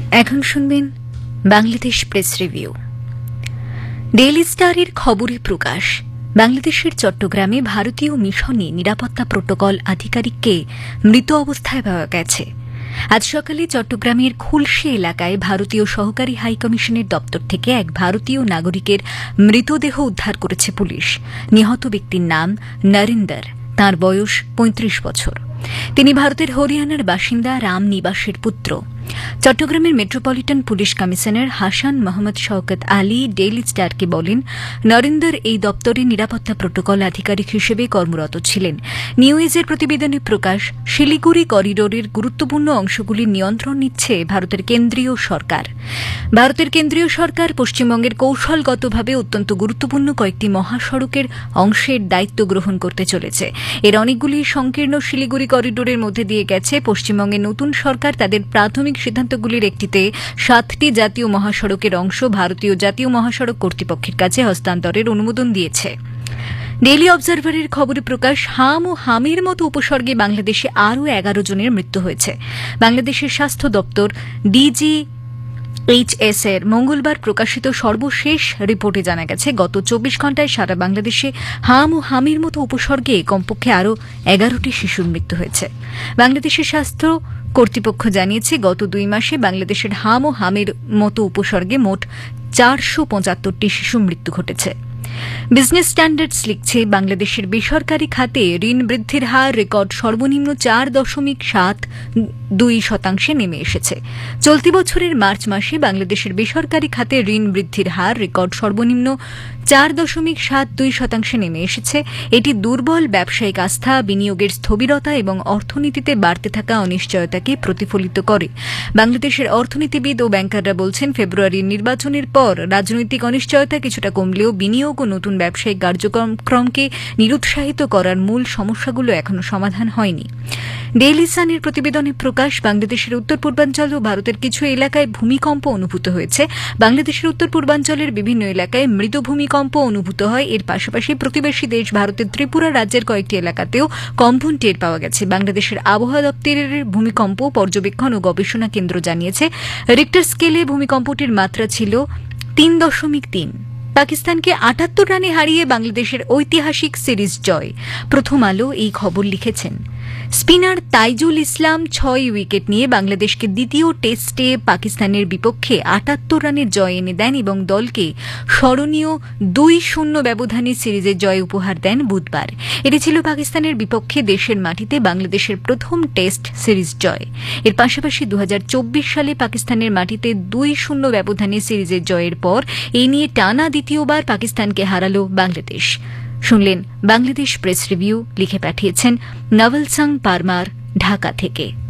এখন শুনবেন Bangladesh press review. Daily স্টারের খবরে প্রকাশ, বাংলাদেশের চট্টগ্রামে ভারতীয় মিশনে নিরাপত্তা প্রোটোকল আধিকারিককে মৃত অবস্থায় পাওয়া গেছে। আজ সকালে চট্টগ্রামের খুলশী এলাকায় ভারতীয় সহকারী হাইকমিশনের দপ্তর থেকে এক ভারতীয় নাগরিকের মৃতদেহ উদ্ধার করেছে পুলিশ। নিহত ব্যক্তির নাম নরিন্দর, তাঁর বয়স ৩৫ বছর। তিনি ভারতের হরিয়ানার বাসিন্দা রাম নিবাসের পুত্র। চট্টগ্রামের metropolitan police commissioner Hasan Mohammad Shawkat Ali daily স্টারকে বলেন, নরিন্দর এই দপ্তরে নিরাপত্তা প্রোটোকল আধিকারিক হিসেবে কর্মরত ছিলেন। নিউজের প্রতিবেদনে প্রকাশ, শিলিগুড়ি করিডোরের গুরুত্বপূর্ণ অংশগুলির নিয়ন্ত্রণ নিচ্ছে ভারতের কেন্দ্রীয় সরকার। ভারতের কেন্দ্রীয় সরকার পশ্চিমবঙ্গের কৌশলগতভাবে অত্যন্ত গুরুত্বপূর্ণ কয়েকটি মহাসড়কের অংশের দায়িত্ব গ্রহণ করতে চলেছে। এর অনেকগুলি সংকীর্ণ শিলিগুড়ি করিডোরের মধ্যে দিয়ে গেছে। পশ্চিমবঙ্গের নতুন সরকার তাদের প্রাথমিক সিদ্ধান্তগুলির একটিতে 7টি জাতীয় মহাসড়কের অংশ ভারতীয় জাতীয় মহাসড়ক কর্তৃপক্ষের কাছে হস্তান্তরের অনুমোদন দিয়েছে। ডেইলি অবজারভারের খবরে প্রকাশ, হাম ও হামির মতো উপসর্গে বাংলাদেশে আরও 11 জনের মৃত্যু হয়েছে। বাংলাদেশের স্বাস্থ্য দপ্তর DGHS এর মঙ্গলবার প্রকাশিত সর্বশেষ রিপোর্টে জানা গেছে, গত 24 ঘণ্টায় সারা বাংলাদেশে হাম ও হামির মতো উপসর্গে কমপক্ষে আরও 11টি শিশুর মৃত্যু হয়েছে। বাংলাদেশের স্বাস্থ্য কর্তৃপক্ষ জানিয়েছে, গত 2 মাসে বাংলাদেশের হাম ও হামের মতো উপসর্গে মোট 475টি শিশু মৃত্যু ঘটেছে। বিজনেস স্ট্যান্ডার্ডস লিখছে, বাংলাদেশের বেসরকারি খাতে ঋণ বৃদ্ধির হার রেকর্ড সর্বনিম্ন 4.72% নেমে এসেছে। চলতি বছরের মার্চ মাসে বাংলাদেশের বেসরকারি খাতে ঋণ বৃদ্ধির হার রেকর্ড সর্বনিম্ন 4.72% নেমে এসেছে। এটি দুর্বল ব্যবসায়িক আস্থা, বিনিয়োগের স্থবিরতা এবং অর্থনীতিতে বাড়তে থাকা অনিশ্চয়তাকে প্রতিফলিত করে। বাংলাদেশের অর্থনীতিবিদ ও ব্যাংকাররা বলছেন, ফেব্রুয়ারির নির্বাচনের পর রাজনৈতিক অনিশ্চয়তা কিছুটা কমলেও বিনিয়োগ ও নতুন ব্যবসায়িক কার্যক্রমকে নিরুৎসাহিত করার মূল সমস্যাগুলো এখনো সমাধান হয়নি। ডেইলি সানের প্রতিবেদনে প্রকাশ, বাংলাদেশের উত্তর পূর্বাঞ্চল ও ভারতের কিছু এলাকায় ভূমিকম্প অনুভূত হয়েছে। বাংলাদেশের উত্তর পূর্বাঞ্চলের বিভিন্ন এলাকায় মৃদু ভূমিকম্প অনুভূত হয়। এর পাশাপাশি প্রতিবেশী দেশ ভারতের ত্রিপুরা রাজ্যের কয়েকটি এলাকাতেও কম্পন টের পাওয়া গেছে। বাংলাদেশের আবহাওয়া দপ্তরের ভূমিকম্প পর্যবেক্ষণ ও গবেষণা কেন্দ্র জানিয়েছে, রিক্টার স্কেলে ভূমিকম্পটির মাত্রা ছিল 3.3। পাকিস্তানকে 78 রানে হারিয়ে বাংলাদেশের ঐতিহাসিক সিরিজ জয়। প্রথম আলো এই খবর লিখেছেন। স্পিনার তাইজুল ইসলাম 6 উইকেট নিয়ে বাংলাদেশকে দ্বিতীয় টেস্টে পাকিস্তানের বিপক্ষে 78 রানের জয় এনে দেন এবং দলকে স্মরণীয় 2-0 ব্যবধানে সিরিজের জয় উপহার দেন বুধবার। এটি ছিল পাকিস্তানের বিপক্ষে দেশের মাটিতে বাংলাদেশের প্রথম টেস্ট সিরিজ জয়। এর পাশাপাশি 2024 সালে পাকিস্তানের মাটিতে 2-0 ব্যবধানে সিরিজের জয়ের পর এই নিয়ে টানা দ্বিতীয়বার পাকিস্তানকে হারালো বাংলাদেশ। শুনলেন বাংলাদেশ প্রেস রিভিউ, লিখে পাঠিয়েছেন নভেল সাং পারমার, ঢাকা থেকে।